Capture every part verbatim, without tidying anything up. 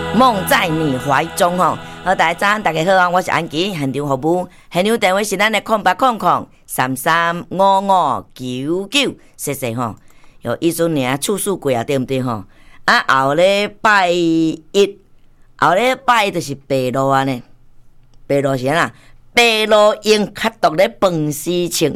梦在你怀中吼，好，大家早安，大家好啊，我是安琪，现场服务，现场电话是咱的空八空空三三五五九九，谢谢吼。有艺术年处数过啊，对不对吼？啊，后礼拜一，后礼拜一就是白露啊呢，白露是啥？白露用较毒咧饭事情，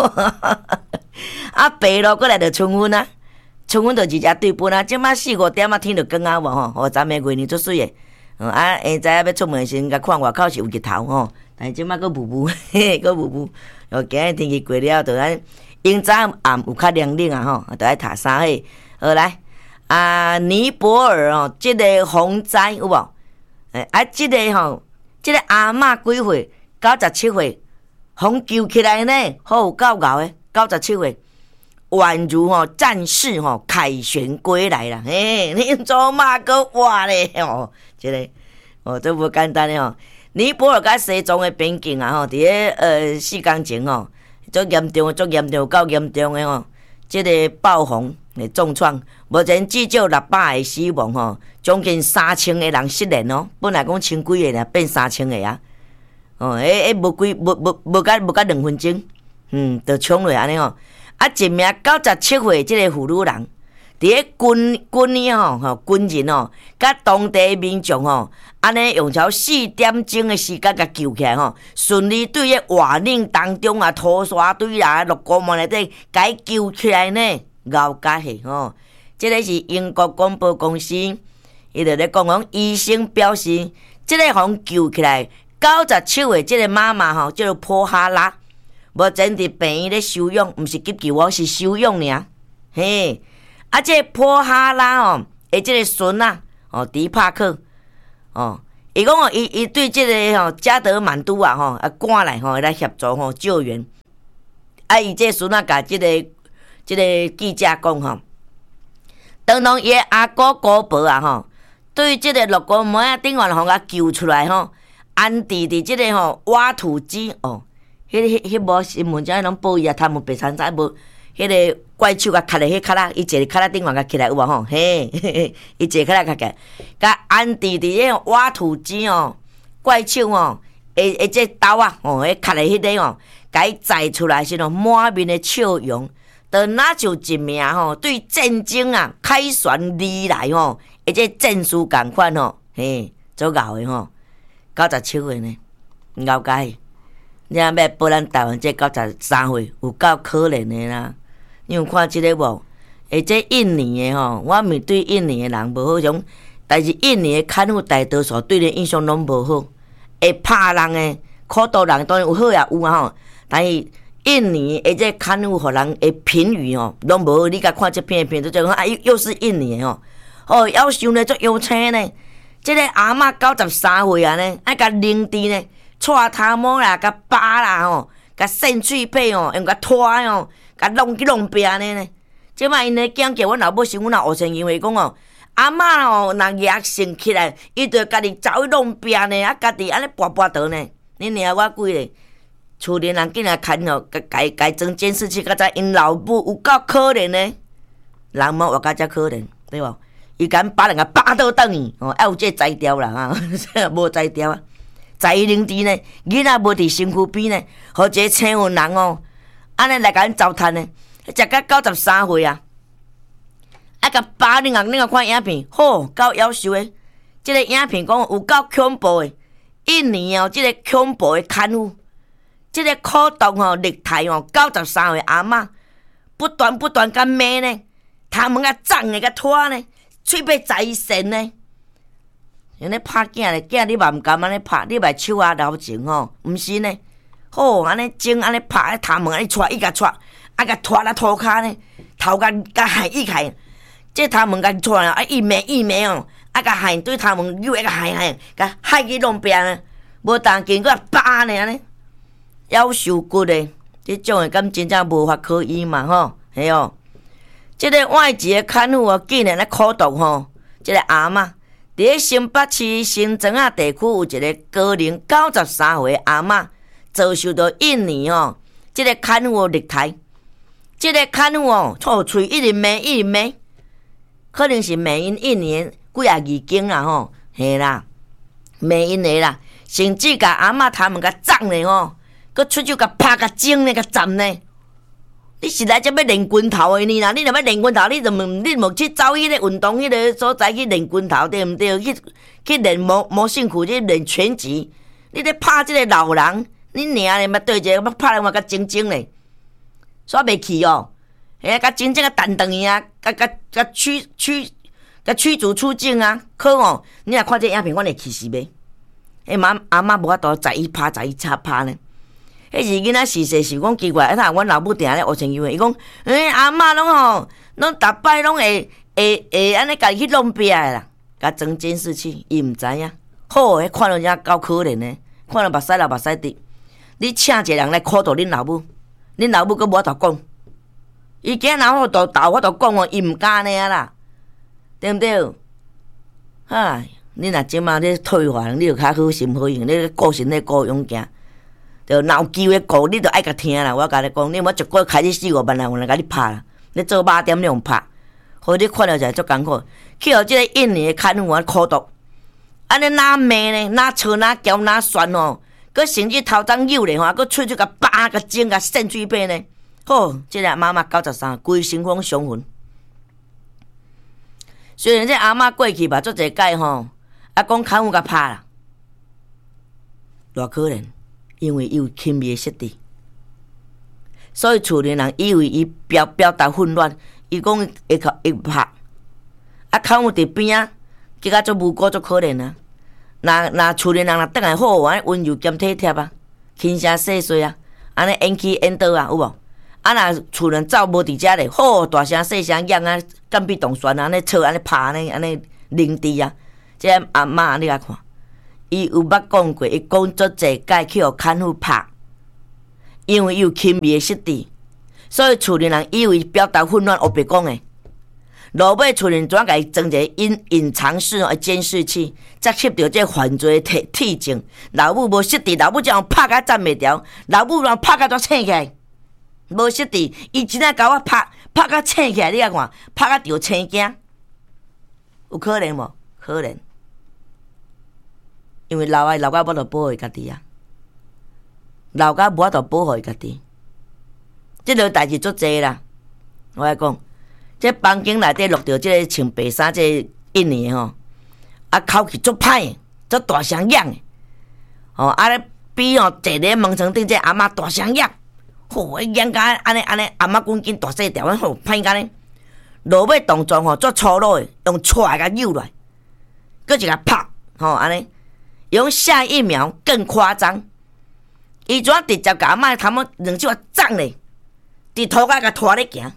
啊，白露过来就春分啊。春分就二只对分啊！即摆四五点啊，天就光啊无吼，哦，昨暝月年足水诶，嗯啊，下早要出门时，甲看外口是有日头吼，但是即摆佫雾雾，嘿，佫雾雾。哦，今日天气过了，就咱阴早暗有较凉冷啊吼，就爱晒衫嘿。好来，啊，尼泊尔哦，即、这个洪灾有无？诶，啊，即、这个吼，即、這個阿嬷幾歲？九十七歲，洪救起來呢，好有夠牛誒，九十七歲。宛如吼戰士吼凱旋歸來啦，嘿，你做嘛個話咧？吼，即、這個哦，這無簡單咧吼。尼泊爾甲西藏的邊境啊，吼，佇個呃四工前吼，足嚴重，足嚴重，夠嚴重的吼。即、這個暴風誒重創，目前至少六百個死亡吼，將近三千個人失聯哦。本來講千幾個啦，變三千個啊。哦，誒誒，無幾無無無甲無甲兩分鐘，嗯，就衝落安尼吼。啊，一名九十七歲即個婦女人，佇個軍軍吼吼軍人吼，甲當地民眾吼，安尼用超四點鐘的時間甲救起來吼，順利對個瓦嶺當中啊，拖沙堆啦，綠光網內底甲伊救起來呢，咬甲去吼。即、這個是英國廣播公司，伊就咧講講，醫生表示，即、這個互救起來九十七歲即個媽媽吼，叫做普哈拉。目前佇病院咧收養，毋是急救哦，是收養爾。嘿，啊，這個普哈拉哦，誒，這個孫啊，哦，迪帕克，哦，伊講哦，伊伊對這個吼加德滿都啊，吼啊趕來吼來協助吼救援。啊，伊這個孫啊，甲這個這個記者講吼，當當伊阿哥姑婆啊，吼，對這個綠光門啊頂完互甲救出來吼，安置佇這個吼挖土機哦。迄、那個、迄、迄無新聞遮攏報伊啊，他們白山仔無，迄個怪手甲卡咧迄卡拉，伊坐咧卡拉頂完甲起來有無吼？嘿，伊坐卡拉甲起來，甲安置佇迄個挖土機哦，怪手哦，誒誒，這刀啊，哦，迄卡咧迄個哦，甲伊載出來時咯，滿面的笑容，就若像一名吼對戰爭啊凱旋而來吼，而且戰士共款吼，嘿，做牛的吼，九十七歲呢，牛解。你若要報咱台灣這九十三歲，有夠可憐的啦！你有看這個無？誒，這印尼的吼，我面對印尼的人無好種，但是印尼的看護大多數對人印象攏無好，會拍人的、苦毒人當然有好也有啊吼，但是印尼的這看護互人的評語吼，攏無好。你甲看這片片，都就講啊，又又是印尼的吼，哦，夭壽呢足有錢呢，這個阿嬷九十三歲啊呢，愛甲靈佇呢。帶頭毛啦，甲疤啦吼，甲扇喙皮吼，用甲拖吼，甲弄去弄壁安尼呢。即擺因咧講叫阮老母想，阮若學生因為講哦，阿嬷吼，若熱性起來，伊就家己走去弄壁呢，啊，家己安尼跋跋倒呢。你領我幾咧？厝裡人竟然看吼，甲家家裝監視器，甲知因老母有夠可憐呢。人冇話甲遮可憐，對無？伊敢把人甲扒倒轉去，哦，還有這摘掉啦哈，無摘掉啊。在靈地呢，囡仔無佇身軀邊呢，和一個青雲人哦，安尼來甲咱糟蹋呢，食到九十三歲啊，啊甲把恁個恁個看影片，吼，夠夭壽的，即、這個影片講有夠恐怖的，印尼哦，即、這個恐怖的看護，即、這個苦毒吼，虐待哦，九十三歲阿嬷，不斷不斷甲罵呢，頭毛甲長的甲拖呢，喙被宰神呢。安尼拍囝咧，囝你嘛毋甘安尼拍，你嘛手啊留情吼，毋是呢，好安尼整安尼拍，頭毛安尼拽，伊甲拽，啊甲拖啦塗骹呢，頭甲甲害伊害，這頭毛甲拽啊，伊罵伊罵哦，啊甲害對頭毛又一個害害，甲害去弄病呢，無當經過疤呢安尼，夭壽骨的，這種的敢真正無法可醫嘛吼，係哦，這個外籍的看護哦，竟然咧苦毒吼，這個阿嬷。佇新北市新莊啊地區有一個高齡九十三歲阿嬷，遭受到印尼哦，即、這個看護虐待，即、這個看護哦，臭喙一直罵一直罵，可能是罵因印尼幾啊字經啦吼， 嘿啦，骂因的啦，甚至甲阿嬷他们甲撞呢吼，佮出手甲拍甲整呢甲斩呢。你是来这要练拳头的呢啦？你若要练拳头，你就你莫去走迄个运动迄个所在去练拳头，对毋对？去去练魔魔性苦，去练拳击。你咧拍即个老人，你娘咧，嘛对一个要拍人嘛甲整整咧，煞袂去哦。哎，甲真正个弹断伊啊，甲甲甲驱驱甲驱逐出境啊！可哦，你若看这影片，阮会气死袂？哎妈阿嬷无法度在伊拍，在伊插拍呢。迄是囡仔事实是讲奇怪，啊！阮老母定咧学成语伊讲，诶、欸、阿嬷拢吼，拢逐摆拢会会会安尼家己去弄壁诶啦，甲装监视器，伊毋知影。好诶，看到遮够可怜诶，看到目屎流目屎滴。你请一个人来考倒恁老母，恁老母佫无法度讲。伊今仔若法度斗法度讲哦，伊毋敢安尼啊啦，对毋对？嗨，你若即马咧退化，你就较好心好用，你顾身体顾勇行。就闹机的鼓，你就爱甲听啦。我甲你讲，你莫一个开始四五万人有人甲你拍啦。你做八点你用拍，互你看了就足艰苦。去互即个印尼的看护啊苦毒，安尼哪骂呢？哪吵哪叫哪酸哦？佮甚至头鬃扭咧吼，佮喙喙甲扒甲整甲肾水病呢。吼，即个妈妈九十三，规身风伤魂。虽然这阿嬷过去吧，足侪届吼，啊讲看护甲拍啦，偌可怜。因为伊有轻微的失智，所以厝里人以为伊表表达混乱，伊讲会靠会拍，啊，看有伫边啊，结果足无辜足可怜啊。那那厝里人若倒来好玩，温柔兼体贴啊，轻声细碎啊，安尼演起演倒啊，有无？啊，若厝人走无伫遮咧，好大声细声嚷啊，干壁动旋啊，安尼吵安尼拍安尼安尼凌迟啊，这阿嬷你来看。伊有捌讲过，伊讲足侪届去互看护拍，因为伊有轻微的失智，所以厝里人以为表达混乱，黑白讲的。落尾厝人怎甲伊装一个隐隐藏式的监视器，才翕到这犯罪的体体证。老母无失智，老母这样拍甲站袂牢，老母人拍甲都醒起来，无失智，伊真正甲我拍拍甲醒起来，你啊看，拍甲着青惊，有可能无？可能。因为老爱老甲无法度保护伊家己啊，老甲无法度保护伊家己，即个代志足济啦。我来讲，这房间内底录到即个穿白衫即个印尼的吼，啊口气足歹，足大声嚷的，吼啊咧比吼坐咧门床顶即阿嬷大声嚷，吼伊嚷甲安尼安尼，阿嬷赶紧大细条，吼歹甲呢，落尾动作吼足粗鲁的，用踹甲扭来，搁一个拍，吼安尼。用下一秒更夸张，伊怎直接甲阿嬷头毛两手掌咧，伫涂骹甲拖咧行。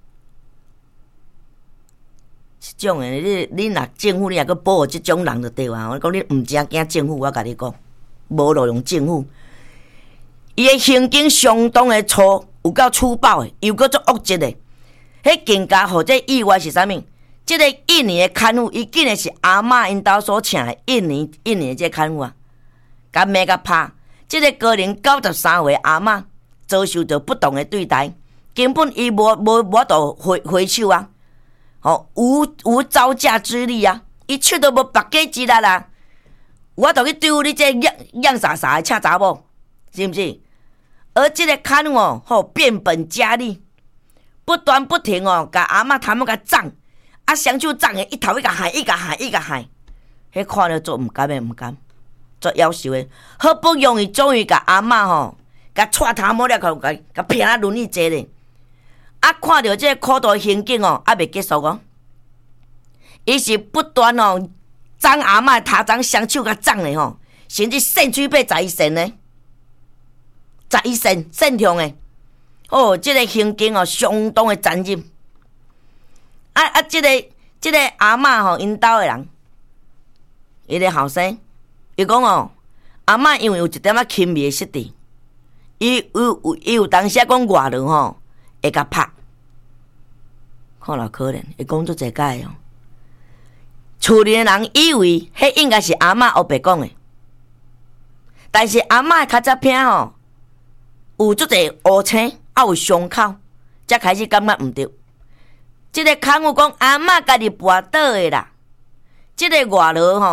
即种诶，你你若政府你也阁保护即种人就对啊！我讲你毋正惊政府，我甲你讲，无路用政府。伊诶行径相当诶粗，有够粗暴诶，又阁足恶质诶。迄更加互这意外是啥物？即个印尼的看护，伊竟然是阿嬷因兜所请的印尼印尼的这看护啊，甲骂甲拍。即、这个高龄九十三岁阿嬷遭受到不同的对待，根本伊无无无法度回回手啊！吼、哦，无无招架之力啊！伊手都无拔过之力啦！我都去对付你这样样傻傻的恰查某，是毋是？而即个看护哦，吼、哦、变本加厉，不断不停哦，甲阿嬷头毛甲撞。啊，双手掌的，一头一甲害，一甲害，一甲害，迄看了做毋甘的毋甘，做夭寿的。好不容易，终于甲阿嬷吼，甲踹头毛了，甲甲甲骗啊轮椅坐咧。啊，看到这个苦毒刑警哦，还袂结束哦，伊是不断哦，掌阿嬷头掌，双手甲掌咧吼，甚至肾水被十一肾呢，十一肾肾痛的。哦，这个刑警哦，相当的残忍。啊啊！即、这个即、这个阿嬷吼，因兜的人，伊个后生，伊讲哦，阿嬷因为有一点仔轻微的失智，伊有有伊有当时讲外劳吼会甲拍，看了可怜，伊讲足侪届哦。厝里的人以为迄应该是阿嬷黑白讲的，但是阿嬷较早片吼，有足侪乌青，啊有伤口，才开始感觉毋对。即个看护讲阿嬷家己跋倒的啦，即、这个外劳吼，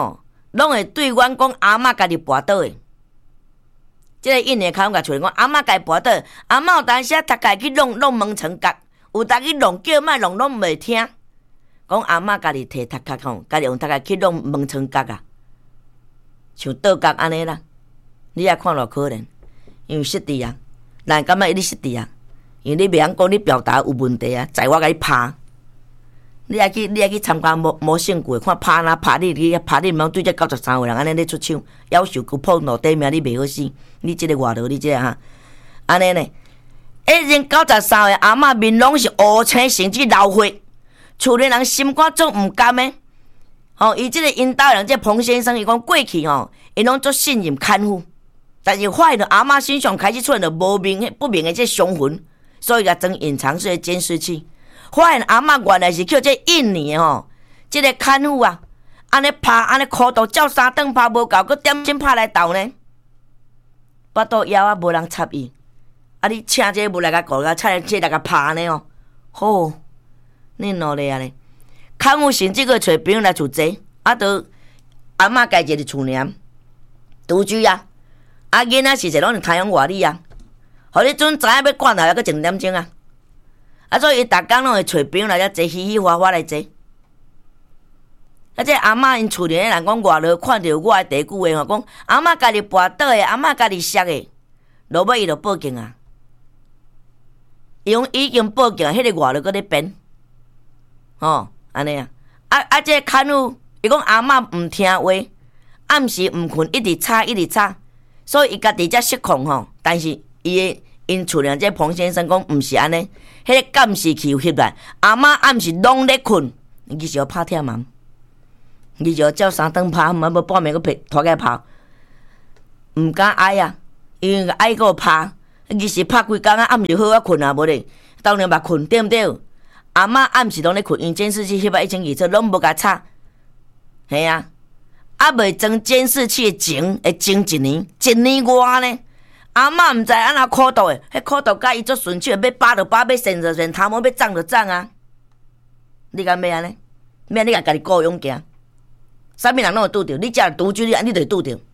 拢会对阮讲阿嬷家己跋倒的。即、这个印尼口甲厝讲阿嬷家己跋倒，阿嬷有当时逐家去弄弄门床角，有当去弄叫卖弄拢袂听。讲阿嬷家己摕头壳吼，家己用头壳去弄门床角啊，像倒角安尼啦。你也看偌可能，因为失智啊，人感觉伊咧失智啊，因为你袂晓讲你表达有问题啊，在我甲你拍。你爱去，你爱去参加魔魔性过，看拍哪拍你，你拍你，毋通对这九十三岁人安尼咧出手，夭寿骨破落地命，你袂好死。你即个外劳，你即个哈，安尼呢？一人九十三岁阿嬷面拢是乌青，甚至老血，厝里人心肝总毋甘的。吼、哦，伊即个引导人，即彭先生伊讲过去吼，伊拢做信任看护，但是发现阿嬷身上开始出现了无明不明的这伤痕，所以甲装隐藏式的监视器。发现阿嬷原来是叫这印尼的吼，即、这个看护啊，安尼拍安尼苦度照三顿拍无够，佮点心拍来斗呢，巴肚枵啊，无人插伊。啊，你请这无来甲顾甲菜这来甲拍呢哦，好，你努力啊咧。看护甚至个找朋友来厝坐，啊，都阿嬷家一个厝尔，独居啊，啊囡仔是者拢是太阳外里啊，互你准知影要赶来，佮一点钟啊。啊，所以伊逐工拢会找朋友来遮坐，嘻嘻哈哈来坐。啊，这阿嬷因厝里的人讲外劳看到我的第一句话吼，讲阿嬷家己跋倒的，阿嬷家己摔的，落尾伊就报警啊。伊讲已经报警，迄、那个外劳搁咧编，吼安尼啊。啊啊，这看护伊讲阿嬷毋听话，暗时毋困，一直吵一直吵，所以伊家己才失控吼。但是伊的因厝里这彭先生讲毋是安尼。迄个监视器有翕来，阿嬷暗时拢咧困，伊是要拍忝嘛？伊就要照三顿拍，毋要半暝个拍拖起拍，毋敢爱啊，因为爱个拍，伊是拍规工啊，暗时好啊困啊，无咧，当然嘛困对毋对？阿嬷暗时拢咧困，因监视器翕啊一清二楚，拢无甲插，系啊，啊未装监视器的前会装一年，一年外呢？阿嬷毋知安怎苦度诶，迄苦度甲伊足顺手，要扒就扒，要伸就伸，头毛要长就长啊！你敢要安尼？免你甲家己雇佣行，啥物人拢会拄着，你只独居，你你就会拄着。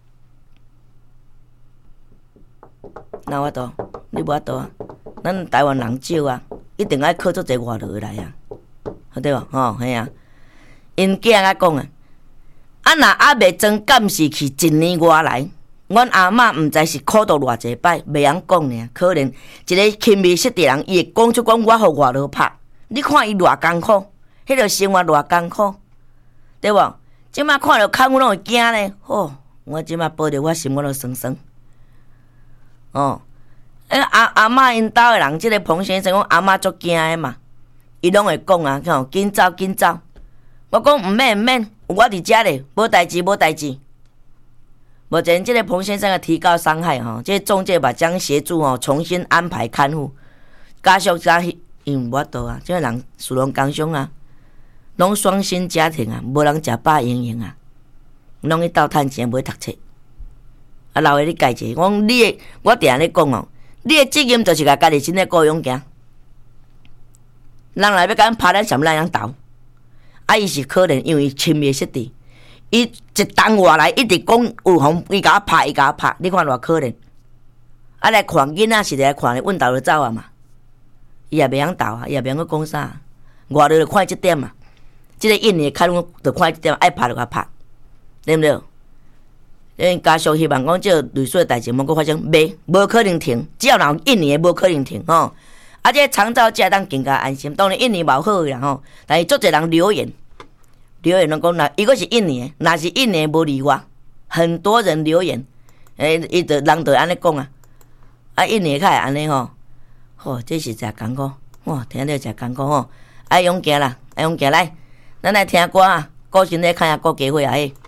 哪有法度？你无法度啊！咱台湾人少啊，一定爱靠足侪外劳来啊，好对无？吼，嘿啊！因囝仔讲啊，啊若还未装监视器，一年外来。阮阿嬷毋知是苦度偌济摆，袂晓讲呢。可能一个轻微失智人，伊会讲出讲我互外劳拍。你看伊偌艰苦，迄个生活偌艰苦，对无？即摆看着看我拢会惊呢。吼、哦，我即摆抱着我心，我都酸酸。哦，诶阿阿嬷因兜的人，即、这个彭先生讲阿嬷足惊的嘛，伊拢会讲啊，吼，紧走紧走。我讲毋免毋免，我伫遮咧，无代志无代志。目前，这个彭先生的提高伤害吼，这个中介吧将协助吼重新安排看护，家属加因无法度啊，这个人属龙工伤啊，拢双薪家庭啊，无人食饱盈盈啊，拢去斗趁钱，买读册。啊，老爷你家者，我讲你的，我定咧讲哦，你的责任就是甲家己身体顾养行，人来要甲咱拍咱什么咱样斗，啊，伊是可能因为轻微失智。伊一冬外来一直讲有风，伊甲我拍，伊甲我拍，你看偌可能？啊来看囡仔是来看，阮兜就走啊嘛，伊也袂晓斗啊，伊也袂晓讲啥，外头就看即点嘛。即、这个印尼看阮就看即点，爱拍就甲拍，对毋对？因家属希望讲即个类似的代志，莫阁发生，袂无可能停，只要人印尼的无可能停吼。啊，这长照才当更加安心。当然印尼嘛好啦吼，但是足侪人留言。留言拢讲啦，伊个是印尼的，若是印尼无理我，很多人留言，诶，伊就人就安尼讲啊，啊，印尼较会安尼吼，吼，这是真艰苦，哇，听着真艰苦吼，爱勇行啦，爱勇行来，咱来听歌啊，歌声咧看下歌机会啊，嘿。